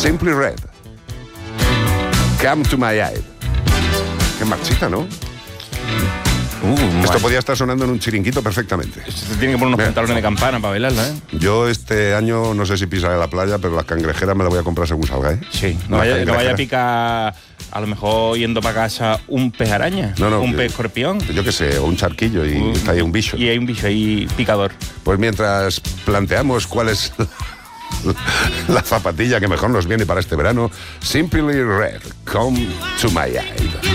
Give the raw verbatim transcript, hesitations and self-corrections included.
Simply Red. Come to my eye. Qué marchita, ¿no? Uh, Esto mal. podía estar sonando en un chiringuito perfectamente. Se tiene que poner unos Mira. pantalones de campana para bailarla, ¿eh? Yo este año no sé si pisaré la playa, pero las cangrejeras me las voy a comprar según salga, ¿eh? Sí. No Las vaya, no vaya a cangrejeras. picar, a lo mejor yendo para casa, un pez araña, No, no, un que- pez escorpión. Yo qué sé, o un charquillo y Uh, está ahí un bicho. Y hay un bicho ahí picador. Pues mientras planteamos cuál es la zapatilla que mejor nos viene para este verano, Simply Red, Come to my eye.